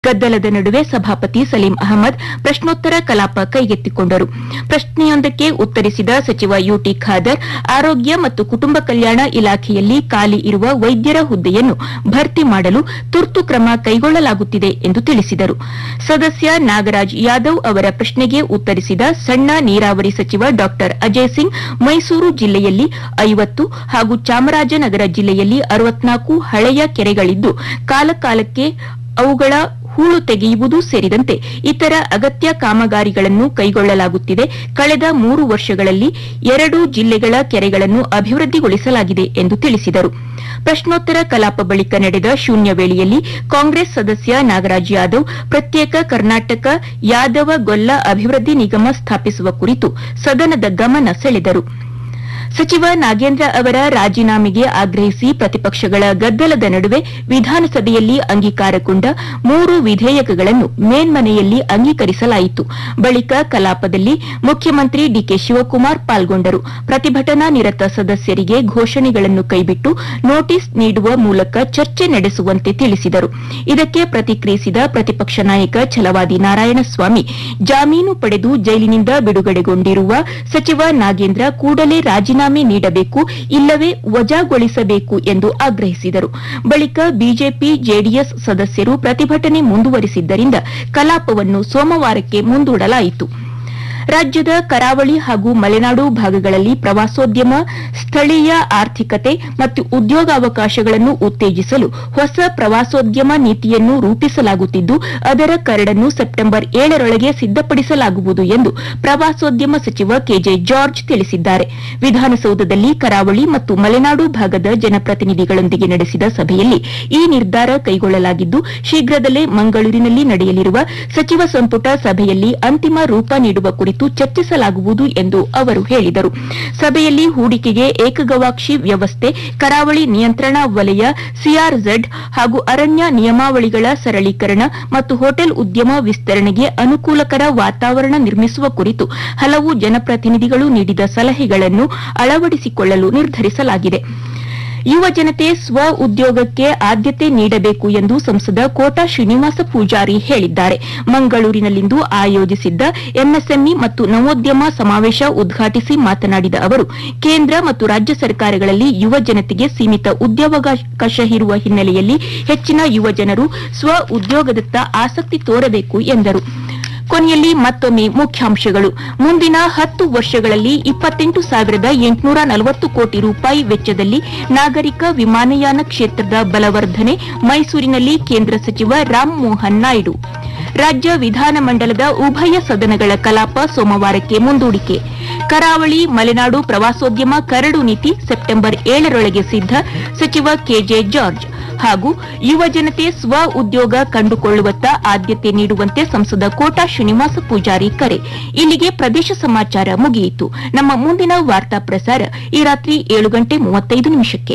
ಗದ್ದಲದ ನಡುವೆ ಸಭಾಪತಿ ಸಲೀಂ ಅಹಮದ್ ಪ್ರಶ್ನೋತ್ತರ ಕಲಾಪ ಕೈಗೆತ್ತಿಕೊಂಡರು. ಪ್ರಶ್ನೆಯೊಂದಕ್ಕೆ ಉತ್ತರಿಸಿದ ಸಚಿವ ಯುಟಿ ಖಾದರ್, ಆರೋಗ್ಯ ಮತ್ತು ಕುಟುಂಬ ಕಲ್ಯಾಣ ಇಲಾಖೆಯಲ್ಲಿ ಖಾಲಿ ಇರುವ ವೈದ್ಯರ ಹುದ್ದೆಯನ್ನು ಭರ್ತಿ ಮಾಡಲು ತುರ್ತು ಕ್ರಮ ಕೈಗೊಳ್ಳಲಾಗುತ್ತಿದೆ ಎಂದು ತಿಳಿಸಿದರು. ಸದಸ್ಯ ನಾಗರಾಜ್ ಯಾದವ್ ಅವರ ಪ್ರಶ್ನೆಗೆ ಉತ್ತರಿಸಿದ ಸಣ್ಣ ನೀರಾವರಿ ಸಚಿವ ಡಾ ಅಜಯ್ ಸಿಂಗ್, ಮೈಸೂರು ಜಿಲ್ಲೆಯಲ್ಲಿ 50 ಹಾಗೂ ಚಾಮರಾಜನಗರ ಜಿಲ್ಲೆಯಲ್ಲಿ 64 ಹಳೆಯ ಕೆರೆಗಳಿದ್ದು ಕಾಲಕಾಲಕ್ಕೆ ಅವುಗಳ ಹೂಳು ತೆಗೆಯುವುದು ಸೇರಿದಂತೆ ಇತರ ಅಗತ್ಯ ಕಾಮಗಾರಿಗಳನ್ನು ಕೈಗೊಳ್ಳಲಾಗುತ್ತಿದೆ. ಕಳೆದ 3 ವರ್ಷಗಳಲ್ಲಿ 2 ಜಿಲ್ಲೆಗಳ ಕೆರೆಗಳನ್ನು ಅಭಿವೃದ್ಧಿಗೊಳಿಸಲಾಗಿದೆ ಎಂದು ತಿಳಿಸಿದರು. ಪ್ರಶ್ನೋತ್ತರ ಕಲಾಪ ಬಳಿಕ ನಡೆದ ಶೂನ್ಯ ವೇಳೆಯಲ್ಲಿ ಕಾಂಗ್ರೆಸ್ ಸದಸ್ಯ ನಾಗರಾಜ್ ಯಾದವ್ ಪ್ರತ್ಯೇಕ ಕರ್ನಾಟಕ ಯಾದವ ಗೊಲ್ಲ ಅಭಿವೃದ್ಧಿ ನಿಗಮ ಸ್ಥಾಪಿಸುವ ಕುರಿತು ಸದನದ ಗಮನ ಸೆಳೆದರು. ಸಚಿವ ನಾಗೇಂದ್ರ ಅವರ ರಾಜೀನಾಮೆಗೆ ಆಗ್ರಹಿಸಿ ಪ್ರತಿಪಕ್ಷಗಳ ಗದ್ದಲದ ನಡುವೆ ವಿಧಾನಸಭೆಯಲ್ಲಿ ಅಂಗೀಕಾರಗೊಂಡ 3 ವಿಧೇಯಕಗಳನ್ನು ಮೇಲ್ಮನೆಯಲ್ಲಿ ಅಂಗೀಕರಿಸಲಾಯಿತು. ಬಳಿಕ ಕಲಾಪದಲ್ಲಿ ಮುಖ್ಯಮಂತ್ರಿ ಡಿಕೆ ಶಿವಕುಮಾರ್ ಪಾಲ್ಗೊಂಡರು. ಪ್ರತಿಭಟನಾ ನಿರತ ಸದಸ್ಯರಿಗೆ ಘೋಷಣೆಗಳನ್ನು ಕೈಬಿಟ್ಟು ನೋಟಿಸ್ ನೀಡುವ ಮೂಲಕ ಚರ್ಚೆ ನಡೆಸುವಂತೆ ತಿಳಿಸಿದರು. ಇದಕ್ಕೆ ಪ್ರತಿಕ್ರಿಯಿಸಿದ ಪ್ರತಿಪಕ್ಷ ನಾಯಕ ಛಲವಾದಿ ನಾರಾಯಣಸ್ವಾಮಿ, ಜಾಮೀನು ಪಡೆದು ಜೈಲಿನಿಂದ ಬಿಡುಗಡೆಗೊಂಡಿರುವ ಸಚಿವ ನಾಗೇಂದ್ರ ಕೂಡಲೇ ರಾಜೀನಾಮೆ ನೀಡಬೇಕು, ಇಲ್ಲವೇ ವಜಾಗೊಳಿಸಬೇಕು ಎಂದು ಆಗ್ರಹಿಸಿದರು. ಬಳಿಕ ಬಿಜೆಪಿ ಜೆಡಿಎಸ್ ಸದಸ್ಯರು ಪ್ರತಿಭಟನೆ ಮುಂದುವರಿಸಿದ್ದರಿಂದ ಕಲಾಪವನ್ನು ಸೋಮವಾರಕ್ಕೆ ಮುಂದೂಡಲಾಯಿತು. ರಾಜ್ಯದ ಕರಾವಳಿ ಹಾಗೂ ಮಲೆನಾಡು ಭಾಗಗಳಲ್ಲಿ ಪ್ರವಾಸೋದ್ಯಮ, ಸ್ಥಳೀಯ ಆರ್ಥಿಕತೆ ಮತ್ತು ಉದ್ಯೋಗಾವಕಾಶಗಳನ್ನು ಉತ್ತೇಜಿಸಲು ಹೊಸ ಪ್ರವಾಸೋದ್ಯಮ ನೀತಿಯನ್ನು ರೂಪಿಸಲಾಗುತ್ತಿದ್ದು, ಅದರ ಕರಡನ್ನು ಸೆಪ್ಟೆಂಬರ್ 7ರೊಳಗೆ ಸಿದ್ದಪಡಿಸಲಾಗುವುದು ಎಂದು ಪ್ರವಾಸೋದ್ಯಮ ಸಚಿವ ಕೆಜೆ ಜಾರ್ಜ್ ತಿಳಿಸಿದ್ದಾರೆ. ವಿಧಾನಸೌಧದಲ್ಲಿ ಕರಾವಳಿ ಮತ್ತು ಮಲೆನಾಡು ಭಾಗದ ಜನಪ್ರತಿನಿಧಿಗಳೊಂದಿಗೆ ನಡೆಸಿದ ಸಭೆಯಲ್ಲಿ ಈ ನಿರ್ಧಾರ ಕೈಗೊಳ್ಳಲಾಗಿದ್ದು, ಶೀಘ್ರದಲ್ಲೇ ಮಂಗಳೂರಿನಲ್ಲಿ ನಡೆಯಲಿರುವ ಸಚಿವ ಸಂಪುಟ ಸಭೆಯಲ್ಲಿ ಅಂತಿಮ ರೂಪ ನೀಡುವ ಕುರಿತು ಚರ್ಚಿಸಲಾಗುವುದು ಎಂದು ಅವರು ಹೇಳಿದರು. ಸಭೆಯಲ್ಲಿ ಹೂಡಿಕೆಗೆ ಏಕಗವಾಕ್ಷಿ ವ್ಯವಸ್ಥೆ, ಕರಾವಳಿ ನಿಯಂತ್ರಣಾ ವಲಯ, ಸಿಆರ್ಝೆಡ್ ಹಾಗೂ ಅರಣ್ಯ ನಿಯಮಾವಳಿಗಳ ಸರಳೀಕರಣ ಮತ್ತು ಹೋಟೆಲ್ ಉದ್ಯಮ ವಿಸ್ತರಣೆಗೆ ಅನುಕೂಲಕರ ವಾತಾವರಣ ನಿರ್ಮಿಸುವ ಕುರಿತು ಹಲವು ಜನಪ್ರತಿನಿಧಿಗಳು ನೀಡಿದ ಸಲಹೆಗಳನ್ನು ಅಳವಡಿಸಿಕೊಳ್ಳಲು ನಿರ್ಧರಿಸಲಾಗಿದೆ. ಯುವ ಜನತೆ ಸ್ವ ಉದ್ಯೋಗಕ್ಕೆ ಆದ್ಯತೆ ನೀಡಬೇಕು ಎಂದು ಸಂಸದ ಕೋಟಾ ಶ್ರೀನಿವಾಸ ಪೂಜಾರಿ ಹೇಳಿದ್ದಾರೆ. ಮಂಗಳೂರಿನಲ್ಲಿಂದು ಆಯೋಜಿಸಿದ್ದ ಎಂಎಸ್ಎಂಇ ಮತ್ತು ನವೋದ್ಯಮ ಸಮಾವೇಶ ಉದ್ಘಾಟಿಸಿ ಮಾತನಾಡಿದ ಅವರು, ಕೇಂದ್ರ ಮತ್ತು ರಾಜ್ಯ ಸರ್ಕಾರಗಳಲ್ಲಿ ಯುವ ಜನತೆಗೆ ಸೀಮಿತ ಉದ್ಯೋಗಾವಕಾಶ ಇರುವ ಹಿನ್ನೆಲೆಯಲ್ಲಿ ಹೆಚ್ಚಿನ ಯುವ ಜನರು ಸ್ವ ಉದ್ಯೋಗದತ್ತ ಆಸಕ್ತಿ ತೋರಬೇಕು ಎಂದರು. ಕೊನೆಯಲ್ಲಿ ಮತ್ತೊಮ್ಮೆ ಮುಖ್ಯಾಂಶಗಳು. ಮುಂದಿನ 10 ವರ್ಷಗಳಲ್ಲಿ 28,840 ಕೋಟಿ ರೂಪಾಯಿ ವೆಚ್ಚದಲ್ಲಿ ನಾಗರಿಕ ವಿಮಾನಯಾನ ಕ್ಷೇತ್ರದ ಬಲವರ್ಧನೆ, ಮೈಸೂರಿನಲ್ಲಿ ಕೇಂದ್ರ ಸಚಿವ ರಾಮ್ ಮೋಹನ್ ನಾಯ್ಡು. ರಾಜ್ಯ ವಿಧಾನಮಂಡಲದ ಉಭಯ ಸದನಗಳ ಕಲಾಪ ಸೋಮವಾರಕ್ಕೆ ಮುಂದೂಡಿಕೆ. ಕರಾವಳಿ ಮಲೆನಾಡು ಪ್ರವಾಸೋದ್ಯಮ ಕರಡು ನೀತಿ ಸೆಪ್ಟೆಂಬರ್ 7ರೊಳಗೆ ಸಿದ್ಧ, ಸಚಿವ ಕೆಜೆ ಜಾರ್ಜ್. ಹಾಗೂ ಯುವ ಜನತೆ ಸ್ವ ಉದ್ಯೋಗ ಕಂಡುಕೊಳ್ಳುವತ್ತ ಆದ್ಯತೆ ನೀಡುವಂತೆ ಸಂಸದ ಕೋಟಾ ಶ್ರೀನಿವಾಸ ಪೂಜಾರಿ ಕರೆ. ಇಲ್ಲಿಗೆ ಪ್ರದೇಶ ಸಮಾಚಾರ ಮುಗಿಯಿತು. ನಮ್ಮ ಮುಂದಿನ ವಾರ್ತಾ ಪ್ರಸಾರ ಈ ರಾತ್ರಿ 7:35.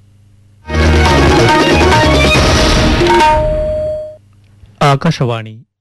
ಆಕಾಶವಾಣಿ